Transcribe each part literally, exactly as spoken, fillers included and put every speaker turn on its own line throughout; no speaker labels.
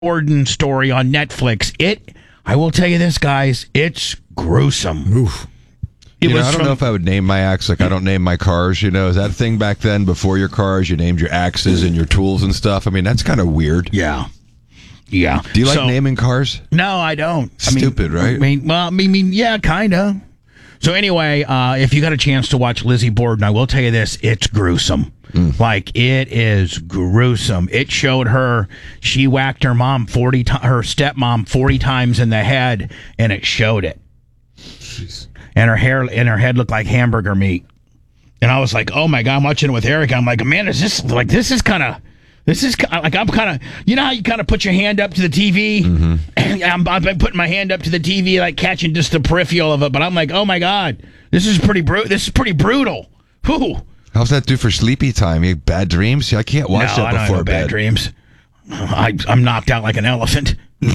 Borden story on Netflix. It, I will tell you this, guys, it's gruesome.
Oof.
It
you know,
was
I don't
from,
know if I would name my axe like I don't name my cars. You know, is that a thing back then? Before your cars, you named your axes and your tools and stuff. I mean, that's kind of weird.
Yeah. Yeah.
Do you like
So-
naming cars?
No, I don't. I mean,
Stupid, right?
I mean, well, I mean, mean, yeah, kind of. So anyway, uh, if you got a chance to watch Lizzie Borden, I will tell you this, it's gruesome. Mm. Like, it is gruesome. It showed her, she whacked her mom forty to- her stepmom forty times in the head, and it showed it. Jeez. And her hair and her head looked like hamburger meat. And I was like, oh my God, I'm watching it with Eric. I'm like, man, is this, like, this is kind of, this is like, I'm kind of, you know how you kind of put your hand up to the T V? Mm-hmm. And I'm, I'm putting my hand up to the T V, like catching just the peripheral of it. But I'm like, oh my God, this is pretty bru- This is pretty brutal. Whew.
How's that do for sleepy time? You have bad dreams? I can't watch
no,
that
I don't
before
have
bed.
bad dreams. I, I'm knocked out like an elephant.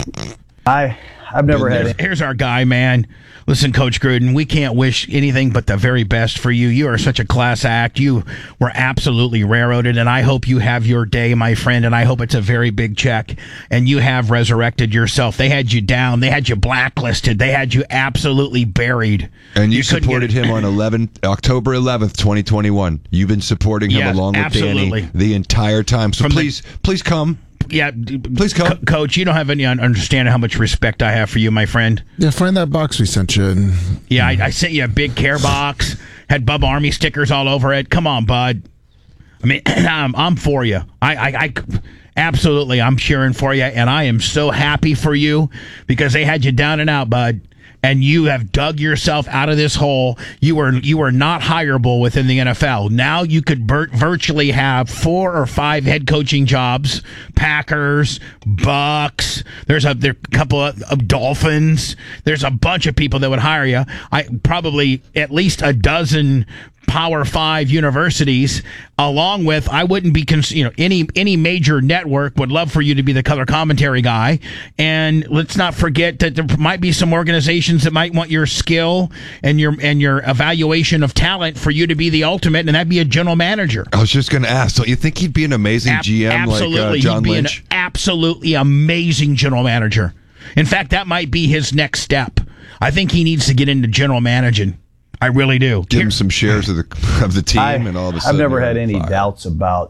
I, I've never had it.
Here's our guy, man. Listen, Coach Gruden, we can't wish anything but the very best for you. You are such a class act. You were absolutely railroaded, and I hope you have your day, my friend, and I hope it's a very big check, and you have resurrected yourself. They had you down. They had you blacklisted. They had you absolutely buried.
And you,
You couldn't
supported
get-
him on eleven October eleventh, twenty twenty-one. You've been supporting him
Yes,
along with
absolutely.
Danny the entire time. So
From the-
please, please come.
Yeah, d-
Please come.
Co- Coach, you don't have any understanding how much respect I have for you, my friend.
Yeah, find that box we sent you. And
Yeah, I, I sent you a big care box, had Bub Army stickers all over it. Come on, bud. I mean, I'm, I'm for you. I, I, I, absolutely, I'm cheering for you, and I am so happy for you because they had you down and out, bud. And you have dug yourself out of this hole. You were you were not hireable within the N F L. Now you could vir- virtually have four or five head coaching jobs. Packers, Bucks. There's a there a couple of, of Dolphins. There's a bunch of people that would hire you. I probably at least a dozen Power Five universities, along with I wouldn't be cons- you know any any major network would love for you to be the color commentary guy. And let's not forget that there might be some organizations that might want your skill and your and your evaluation of talent for you to be the ultimate, and that'd be a general manager.
I was just going to ask, don't you think he'd be an amazing
Ab-
G M
absolutely,
like uh, John
he'd be
Lynch?
an absolutely amazing general manager. In fact, that might be his next step. I think he needs to get into general managing. I really do.
Give
Here-
him some shares of the of the team,
I,
and all of a
I've
sudden
never
you're
had
on
any
fire.
doubts about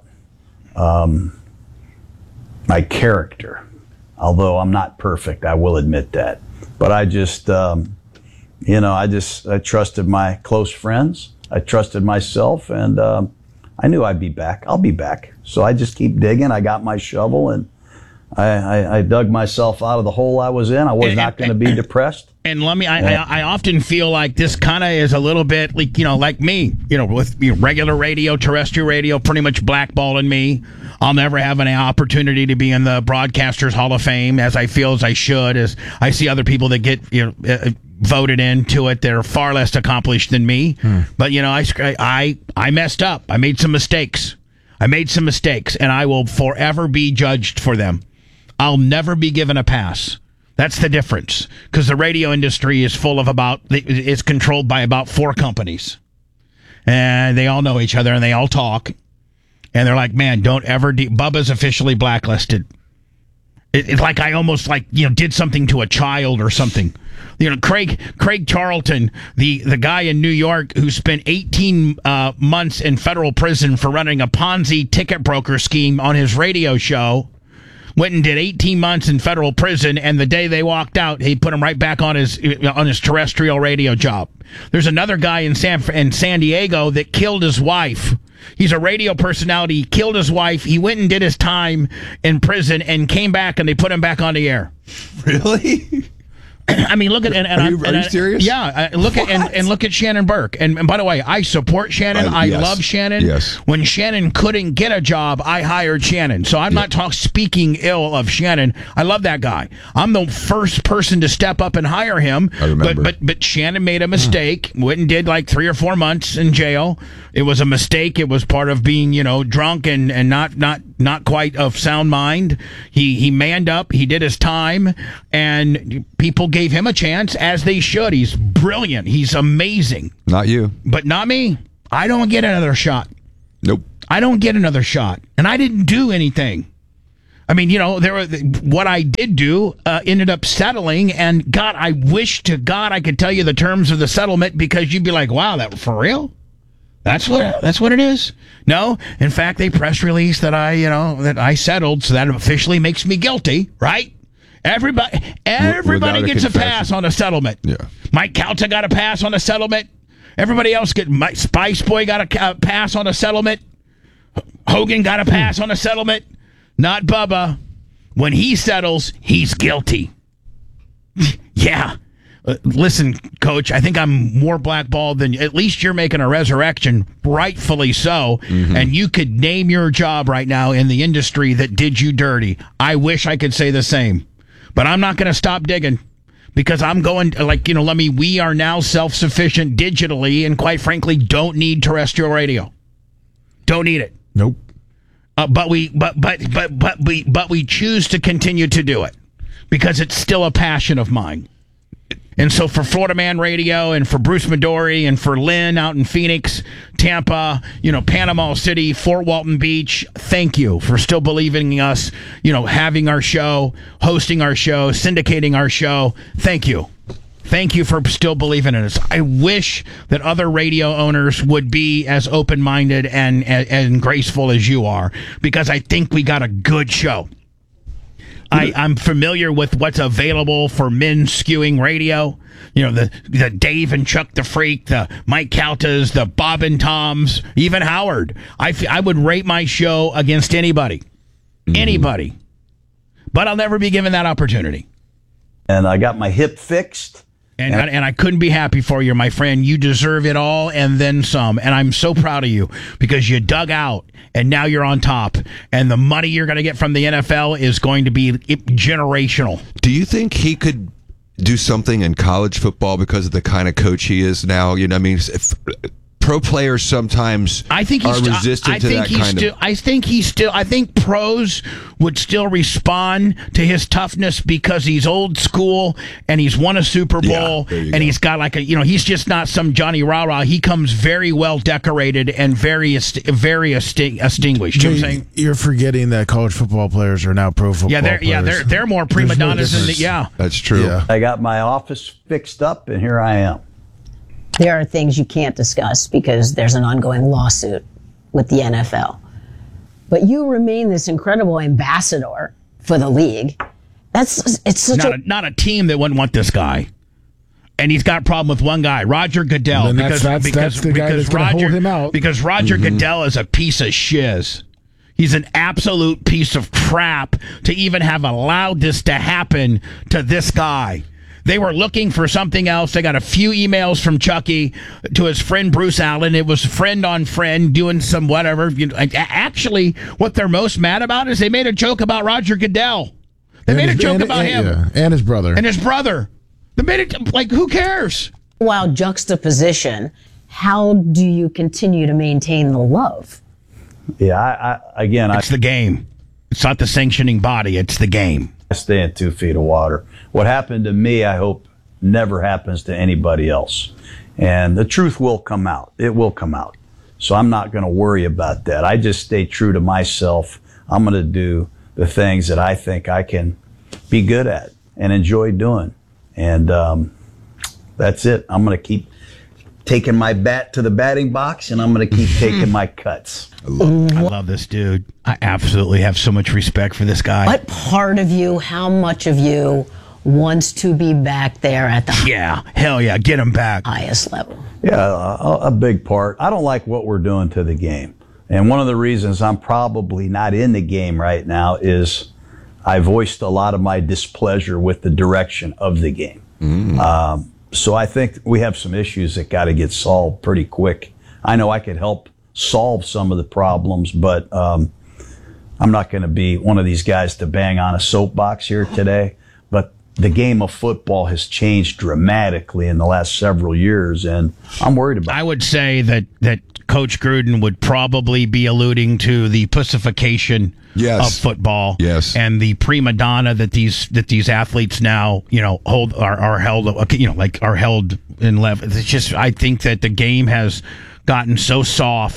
um, my character, although I'm not perfect. I will admit that. But I just, um, you know, I just I trusted my close friends. I trusted myself, and um, I knew I'd be back. I'll be back. So I just keep digging. I got my shovel, and I, I, I dug myself out of the hole I was in. I was
And-
not going to be depressed.
And let me, I, I, I often feel like this kind of is a little bit like, you know, like me, you know, with you know, regular radio, terrestrial radio, pretty much blackballing me. I'll never have an opportunity to be in the Broadcasters Hall of Fame as I feel as I should, as I see other people that get, you know, uh, voted into it. They're far less accomplished than me. Hmm. But, you know, I, I, I messed up. I made some mistakes. I made some mistakes, and I will forever be judged for them. I'll never be given a pass. That's the difference, because the radio industry is full of about, it's controlled by about four companies, and they all know each other, and they all talk, and they're like, man, don't ever, de- Bubba's officially blacklisted. It, it's like I almost like, you know, did something to a child or something. You know, Craig Craig Charlton, the, the guy in New York who spent eighteen uh, months in federal prison for running a Ponzi ticket broker scheme on his radio show, went and did eighteen months in federal prison, and the day they walked out, he put him right back on his on his terrestrial radio job. There's another guy in San in San Diego that killed his wife. He's a radio personality. He killed his wife. He went and did his time in prison and came back, and they put him back on the air.
Really?
I mean, look at and, and
Are you-
I-
are
and
you
I-
serious?
Yeah, uh, look at and, and look at Shannon Burke. And, and by the way, I support Shannon.
I-
I
yes.
love Shannon.
Yes.
When Shannon couldn't get a job, I hired Shannon. So I'm not talk, speaking ill of Shannon. I love that guy. I'm the first person to step up and hire him.
I remember.
But but but Shannon made a mistake. Went and did like three or four months in jail. It was a mistake. It was part of being, you know, drunk and, and not not not quite of sound mind. He he manned up. He did his time, and people gave him a chance, as they should. He's brilliant. He's amazing.
Not you.
But not me. I don't get another shot.
Nope.
I don't get another shot. And I didn't do anything. I mean, you know, there were, what I did do uh, ended up settling, and God, I wish to God I could tell you the terms of the settlement, because you'd be like, wow, that for real? That's what that's what it is? No, in fact, they press release that I, you know, that I settled, so that officially makes me guilty, right? Everybody, everybody
Without a
gets a
confession.
pass on a settlement.
Yeah.
Mike Calta got a pass on a settlement. Everybody else get. Mike Spice Boy got a uh, pass on a settlement. Hogan got a pass on a settlement. Not Bubba. When he settles, he's guilty. Yeah. Uh, listen, Coach, I think I'm more blackballed than, at least you're making a resurrection, rightfully so, mm-hmm. and you could name your job right now in the industry that did you dirty. I wish I could say the same, but I'm not going to stop digging, because I'm going, like, you know, let me, we are now self-sufficient digitally, and quite frankly, don't need terrestrial radio. Don't need it.
Nope.
Uh, but we, but, but, but, but we, but we choose to continue to do it because it's still a passion of mine. And so for Florida Man Radio and for Bruce Midori and for Lynn out in Phoenix, Tampa, you know, Panama City, Fort Walton Beach, thank you for still believing in us, you know, having our show, hosting our show, syndicating our show. Thank you. Thank you for still believing in us. I wish that other radio owners would be as open-minded and, and, and graceful as you are, because I think we got a good show. I, I'm familiar with what's available for men skewing radio. You know, the the Dave and Chuck the Freak, the Mike Caltas, the Bob and Toms, even Howard. I, f- I would rate my show against anybody. Mm-hmm. Anybody. But I'll never be given that opportunity.
And I got my hip fixed.
And, and, and I couldn't be happy for you, my friend. You deserve it all and then some. And I'm so proud of you, because you dug out and now you're on top. And the money you're going to get from the N F L is going to be generational.
Do you think he could do something in college football because of the kind of coach he is now? You know, I mean, if, pro players sometimes
I think he's
are
st-
resistant
I
to
think
that
he's
kind
still,
of.
I think he's still. I think pros would still respond to his toughness because he's old school and he's won a Super Bowl,
Yeah,
and
go.
he's got like a, you know, he's just not some Johnny Rah Rah. He comes very well decorated and very est- very esti- distinguished. You know what I'm saying?
You're forgetting that college football players are now pro football
Yeah, they're
players.
yeah they're they're more prima
There's no
donnas than the,
difference.
yeah.
That's true.
Yeah.
I got my office fixed up, and here I am.
There are things you can't discuss because there's an ongoing lawsuit with the N F L. But you remain this incredible ambassador for the league. That's it's such
Not
a,
a, not a team that wouldn't want this guy. And he's got a problem with one guy, Roger Goodell.
Then
because
that's- that's-
because,
that's the guy
because
that's gonna
Roger,
hold him out.
Because Roger Goodell is a piece of shiz. He's an absolute piece of crap to even have allowed this to happen to this guy. They were looking for something else. They got a few emails from Chucky to his friend Bruce Allen. It was friend on friend doing some whatever. You know, actually, what they're most mad about is they made a joke about Roger Goodell. They
And
made
his-
a joke
and-
about
and-
him
yeah, and his brother.
and his brother. They made it like, who cares?
wild juxtaposition. How do you continue to maintain the love?
Yeah, I, I again, I
It's the game. It's not the sanctioning body. It's the game.
stay in two feet of water. What happened to me, I hope never happens to anybody else. And the truth will come out. It will come out. So I'm not going to worry about that. I just stay true to myself. I'm going to do the things that I think I can be good at and enjoy doing. And um, that's it. I'm going to keep taking my bat to the batting box, and I'm going to keep taking my cuts.
I love this dude. I absolutely have so much respect for this guy.
What part of you, how much of you wants to be back there at the
Yeah, hell yeah, get him back.
highest level?
Yeah, a, a big part. I don't like what we're doing to the game. And one of the reasons I'm probably not in the game right now is I voiced a lot of my displeasure with the direction of the game. Mm. Um, so I think we have some issues that got to get solved pretty quick. I know I could help solve some of the problems, but um, I'm not going to be one of these guys to bang on a soapbox here today. But the game of football has changed dramatically in the last several years, and I'm worried about it.
I would say that, that Coach Gruden would probably be alluding to the pussification
Yes.
of football,
Yes.
and the prima donna that these that these athletes now, you know, hold are, are held, you know, like are held in level. It's just, I think that the game has gotten so soft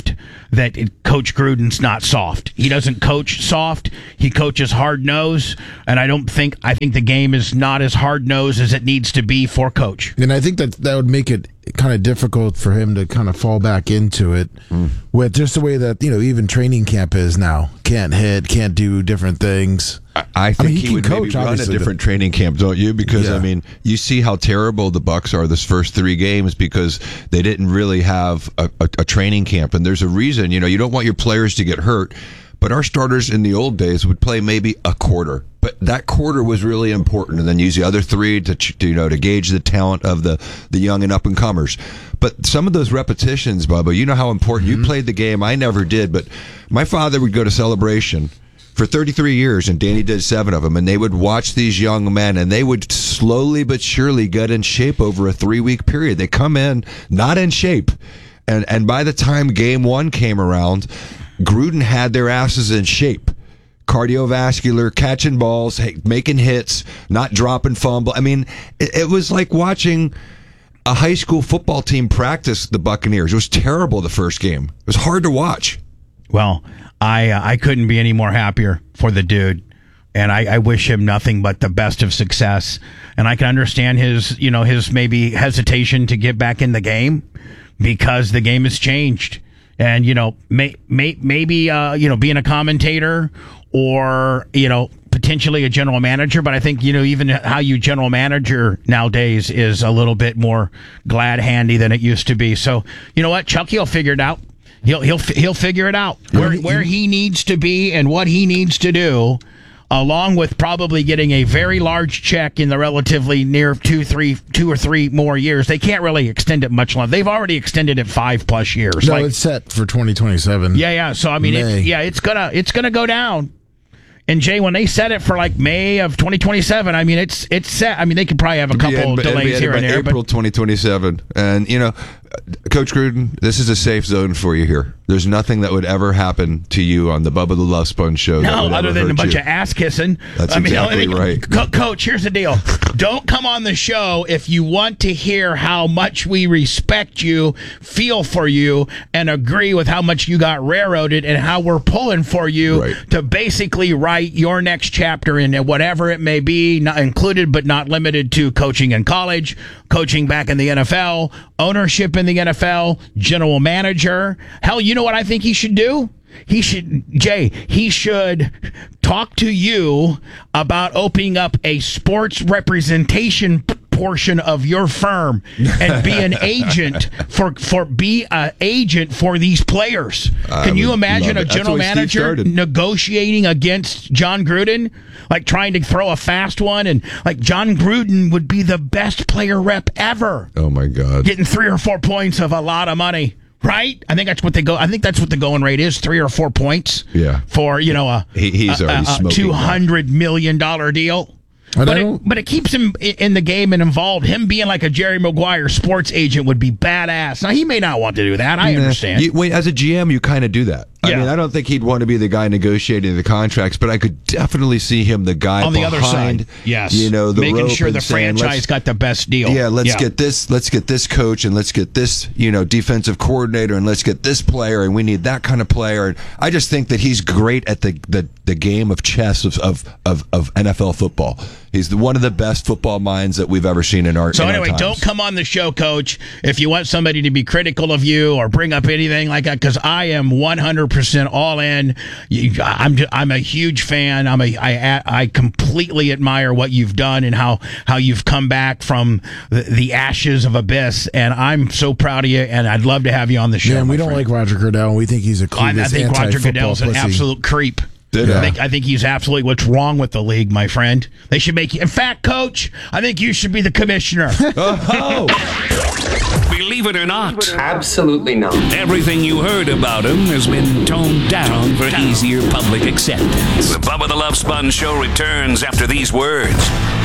that it, Coach Gruden's not soft. He doesn't coach soft. He coaches hard nose, and I don't think I think the game is not as hard nosed as it needs to be for Coach.
And I think that that would make it kind of difficult for him to kind of fall back into it mm. with just the way that, you know, even training camp is now. Can't hit, can't do different things.
I, I think
I mean, he,
he,
can
would
coach,
maybe run a
obviously,
different training camp, don't you? Because,
Yeah.
I mean, you see how terrible the Bucs are this first three games because they didn't really have a, a, a training camp. And there's a reason, you know, you don't want your players to get hurt. But our starters in the old days would play maybe a quarter, but that quarter was really important, and then use the other three to, to you know to gauge the talent of the the young and up and comers. But some of those repetitions, Bubba, you know how important. Mm-hmm. You played the game. I never did, but my father would go to Celebration for thirty-three years, and Danny did seven of them, and they would watch these young men, and they would slowly but surely get in shape over a three-week period. They come in not in shape, and and by the time game one came around, Gruden had their asses in shape. Cardiovascular, catching balls, making hits, not dropping fumble. I mean, it, it was like watching a high school football team practice the Buccaneers. It was terrible the first game. It was hard to watch.
Well, I uh, I couldn't be any more happier for the dude. And I, I wish him nothing but the best of success. And I can understand his, you know, his maybe hesitation to get back in the game because the game has changed. And, you know, may, may, maybe, uh, you know, being a commentator or, you know, potentially a general manager. But I think, you know, even how you general manager nowadays is a little bit more glad handy than it used to be. So, you know what? Chucky will figure it out. He'll he'll he'll figure it out where where he needs to be and what he needs to do, along with probably getting a very large check in the relatively near two, three, two or three more years. They can't really extend it much longer. They've already extended it five plus years.
No,
like,
it's set for twenty twenty-seven.
Yeah, yeah. So I mean, it, yeah, it's gonna it's gonna go down. And Jay, when they set it for like May of twenty twenty-seven, I mean, it's it's set. I mean, they could probably have a couple
yeah,
delays here and there.
April
but
twenty twenty-seven, and you know, Coach Gruden, this is a safe zone for you here. There's nothing that would ever happen to you on the Bubba the Love Sponge show.
No, other than a bunch
you.
of ass kissing.
That's
I mean,
exactly right.
Co- Coach, here's the deal. Don't come on the show if you want to hear how much we respect you, feel for you, and agree with how much you got railroaded and how we're pulling for you
Right.
to basically write your next chapter in whatever it may be, not included but not limited to coaching in college, coaching back in the N F L, ownership in the N F L, general manager. Hell, you know what I think he should do? He should, Jay, he should talk to you about opening up a sports representation portion of your firm and be an agent for for be an agent for these players.
I
Can you
would
imagine
love
a
it.
general
That's the way Steve
manager
started.
negotiating against John Gruden, like trying to throw a fast one, and like John Gruden would be the best player rep ever,
Oh my God.
getting three or four points of a lot of money. Right? I think that's what they go. I think that's what the going rate is: three or four points.
Yeah.
For you know a
He- he's
a,
already
a, a
smoking
two hundred million dollar deal.
But
But
I
it,
don't-
but it keeps him i- in the game and involved. Him being like a Jerry Maguire sports agent would be badass. Now he may not want to do that. I understand.
You, wait, as a G M, you kind of do that. I
Yeah.
mean, I don't think he'd want to be the guy negotiating the contracts, but I could definitely see him the guy
On the
behind,
other side, yes,
you know, the
making
rope
sure
and
the
saying,
franchise
let's-
got the best deal.
Yeah, let's get this. Let's get this coach, and let's get this, you know, defensive coordinator, and let's get this player, and we need that kind of player. And I just think that he's great at the the, the game of chess of, of of of N F L football. He's the, one of the best football minds that we've ever seen in our.
So
in our
anyway,
times.
don't come on the show, Coach, if you want somebody to be critical of you or bring up anything like that, because I am one hundred percent all in. You, I'm I'm a huge fan. I'm a I I completely admire what you've done and how how you've come back from the, the ashes of abyss, and I'm so proud of you. And I'd love to have you on the show.
Yeah, and we
my
don't
friend.
like Roger Goodell, and we think he's a
I,
clueless
I think Roger
anti-football
Goodell's an
pussy.
absolute creep.
Did
I
I?
think I think he's absolutely what's wrong with the league, my friend. They should make you. In fact, Coach, I think you should be the commissioner.
Oh,
Believe it or not,
Absolutely not.
everything you heard about him has been toned down for easier public acceptance. The Bubba the Love Sponge Show returns after these words.